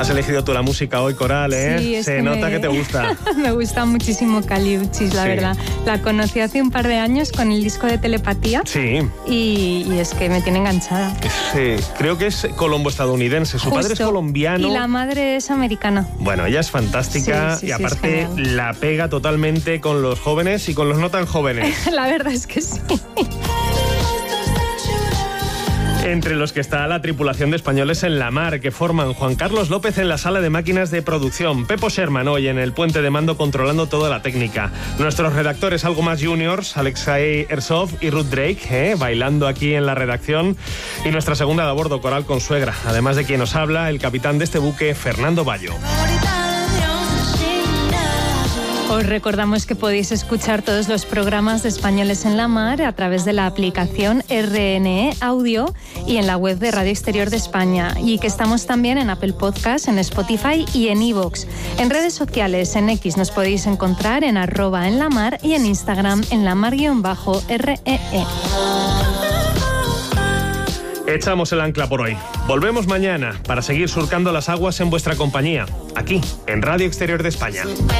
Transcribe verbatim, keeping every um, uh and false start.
Has elegido tú la música hoy, Coral, ¿eh? Sí, es Se que nota me... que te gusta. Me gusta muchísimo Kali Uchis, la Sí. verdad. La conocí hace un par de años con el disco de Telepatía. Sí. Y, y es que me tiene enganchada. Sí, creo que es colombo-estadounidense. Su Justo. padre es colombiano. Y la madre es americana. Bueno, ella es fantástica Sí, sí, y sí, aparte es genial. la pega totalmente con los jóvenes y con los no tan jóvenes. La verdad es que sí. Entre los que está la tripulación de Españoles en la Mar, que forman Juan Carlos López en la sala de máquinas de producción, Pepo Sherman hoy en el puente de mando controlando toda la técnica, nuestros redactores algo más juniors, Alexei Ersov y Ruth Drake, ¿eh? bailando aquí en la redacción, y nuestra segunda de a bordo, Coral Consuegra, además de quien nos habla, el capitán de este buque, Fernando Bayo. Os recordamos que podéis escuchar todos los programas de Españoles en la Mar a través de la aplicación R N E Audio y en la web de Radio Exterior de España, y que estamos también en Apple Podcast, en Spotify y en iVoox. En redes sociales, en X nos podéis encontrar en arroba en la mar y en Instagram en la mar-R E E. Echamos el ancla por hoy. Volvemos mañana para seguir surcando las aguas en vuestra compañía, aquí, en Radio Exterior de España.